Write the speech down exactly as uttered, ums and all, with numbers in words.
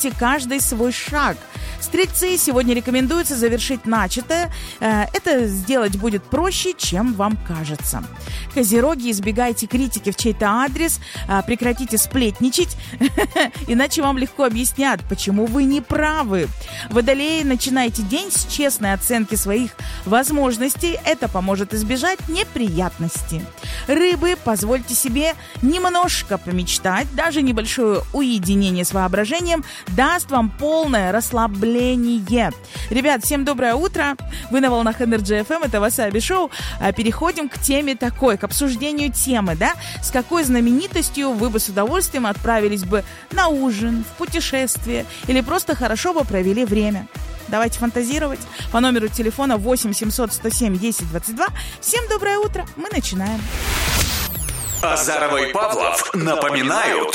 продумайте каждый свой шаг. Стрельцы, сегодня рекомендуется завершить начатое. Это сделать будет проще, чем вам кажется. Козероги, избегайте критики в чей-то адрес, прекратите сплетничать, иначе вам легко объяснят, почему вы не правы. Водолеи, начинайте день с честной оценки своих возможностей. Это поможет избежать неприятностей. Рыбы, позвольте себе немножко помечтать. Даже небольшое уединение с воображением даст вам полное расслабление. Ребят, всем доброе утро. Вы на волнах Energy эф эм, это Васаби Шоу. Переходим к теме такой, к обсуждению темы, да? С какой знаменитостью вы бы с удовольствием отправились бы на ужин, в путешествие или просто хорошо бы провели время? Давайте фантазировать. По номеру телефона восемь семьсот сто семь десять двадцать два. Всем доброе утро. Мы начинаем. Азарова и Павлов напоминают.